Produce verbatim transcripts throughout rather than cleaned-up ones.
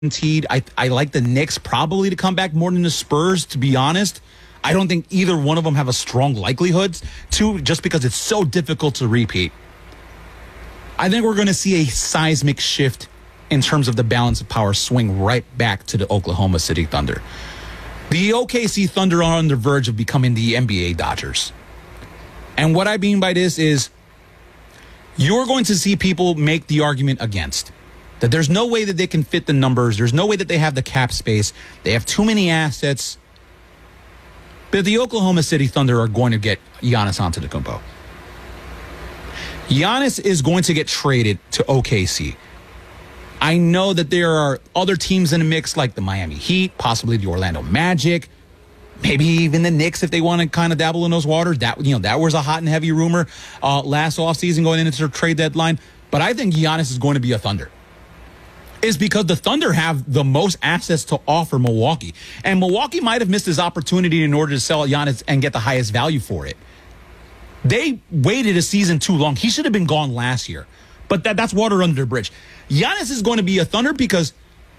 guaranteed. I, I like the Knicks probably to come back more than the Spurs, to be honest. I don't think either one of them have a strong likelihood to, just because it's so difficult to repeat. I think we're going to see a seismic shift in terms of the balance of power swing right back to the Oklahoma City Thunder. The O K C Thunder are on the verge of becoming the N B A Dodgers. And what I mean by this is you're going to see people make the argument against that there's no way that they can fit the numbers. There's no way that they have the cap space. They have too many assets. But the Oklahoma City Thunder are going to get Giannis Antetokounmpo. Giannis is going to get traded to O K C. I know that there are other teams in the mix like the Miami Heat, possibly the Orlando Magic, maybe even the Knicks if they want to kind of dabble in those waters. That, you know, that was a hot and heavy rumor uh, last offseason going into their trade deadline. But I think Giannis is going to be a Thunder. Is because the Thunder have the most assets to offer Milwaukee. And Milwaukee might have missed his opportunity in order to sell Giannis and get the highest value for it. They waited a season too long. He should have been gone last year. But that, that's water under the bridge. Giannis is going to be a Thunder because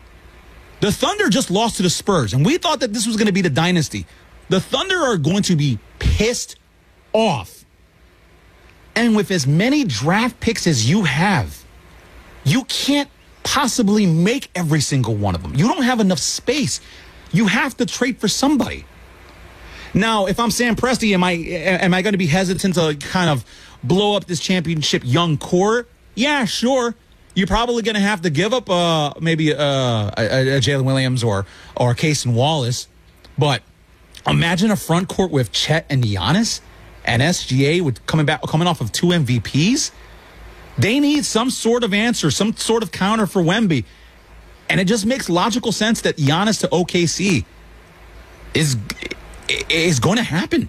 the Thunder just lost to the Spurs. And we thought that this was going to be the dynasty. The Thunder are going to be pissed off. And with as many draft picks as you have, you can't possibly make every single one of them. You don't have enough space. You have to trade for somebody. Now, if I'm Sam Presti, am I am I going to be hesitant to kind of blow up this championship young core? Yeah, sure. You're probably going to have to give up uh, maybe uh, a, a Jalen Williams or or Cason Wallace. But imagine a front court with Chet and Giannis and S G A with coming back coming off of two M V Ps. They need some sort of answer, some sort of counter for Wemby. And it just makes logical sense that Giannis to O K C is, is going to happen.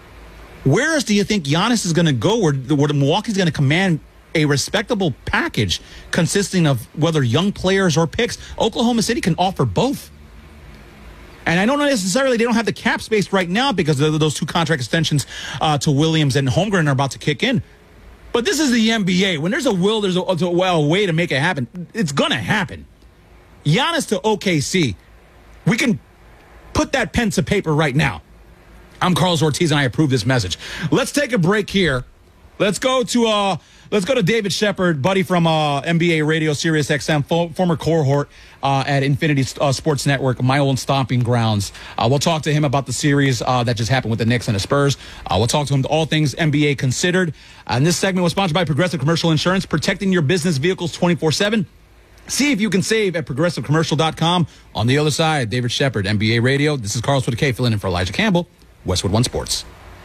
Where else do you think Giannis is going to go where, where Milwaukee's going to command a respectable package consisting of whether young players or picks? Oklahoma City can offer both. And I don't know necessarily they don't have the cap space right now because of those two contract extensions uh, to Williams and Holmgren are about to kick in. But this is the N B A. When there's a will, there's a, a, well, a way to make it happen. It's going to happen. Giannis to O K C. We can put that pen to paper right now. I'm Carlos Ortiz, and I approve this message. Let's take a break here. Let's go to uh, let's go to David Shepard, buddy from uh, N B A Radio, Sirius X M, fo- former cohort uh, at Infinity uh, Sports Network, my own stomping grounds. Uh, we'll talk to him about the series uh, that just happened with the Knicks and the Spurs. Uh, we'll talk to him to all things N B A considered. And this segment was sponsored by Progressive Commercial Insurance, protecting your business vehicles twenty-four seven. See if you can save at progressive commercial dot com. On the other side, David Shepard, N B A Radio. This is Carlos with a K, filling in for Elijah Campbell, Westwood One Sports.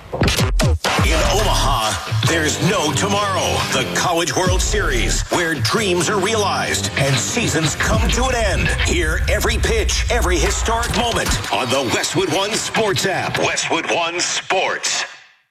In Omaha, there's no tomorrow. The College World Series, where dreams are realized and seasons come to an end. Hear every pitch, every historic moment on the Westwood One Sports app. Westwood One Sports.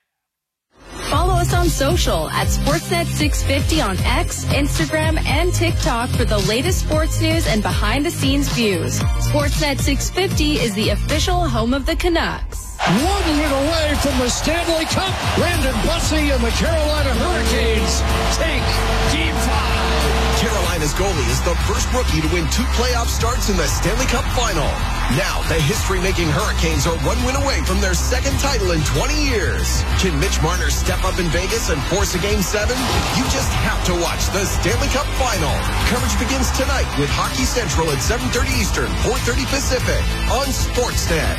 Follow us on social at Sportsnet six fifty on X, Instagram, and TikTok for the latest sports news and behind-the-scenes views. Sportsnet six fifty is the official home of the Canucks. One win away from the Stanley Cup. Brandon Bussey and the Carolina Hurricanes take Game five. Carolina's goalie is the first rookie to win two playoff starts in the Stanley Cup final. Now, the history-making Hurricanes are one win away from their second title in twenty years. Can Mitch Marner step up in Vegas and force a Game seven? You just have to watch the Stanley Cup final. Coverage begins tonight with Hockey Central at seven thirty Eastern, four thirty Pacific on Sportsnet.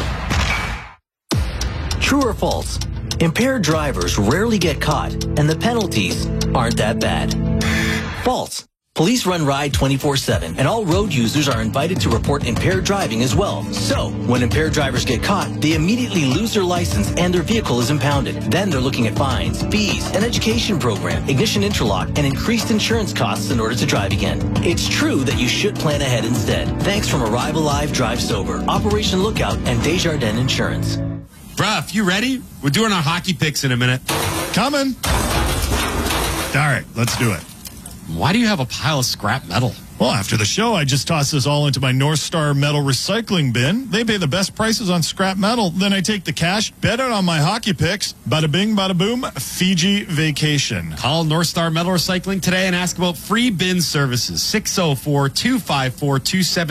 True or false? Impaired drivers rarely get caught, and the penalties aren't that bad. False. Police run Ride twenty-four seven, and all road users are invited to report impaired driving as well. So, when impaired drivers get caught, they immediately lose their license and their vehicle is impounded. Then they're looking at fines, fees, an education program, ignition interlock, and increased insurance costs in order to drive again. It's true that you should plan ahead instead. Thanks from Arrive Alive, Drive Sober, Operation Lookout, and Desjardins Insurance. Bruh, you ready? We're doing our hockey picks in a minute. Coming. All right, let's do it. Why do you have a pile of scrap metal? Well, after the show, I just toss this all into my North Star Metal recycling bin. They pay the best prices on scrap metal. Then I take the cash, bet it on my hockey picks. Bada bing, bada boom, Fiji vacation. Call North Star Metal Recycling today and ask about free bin services. six oh four, two five four, two seven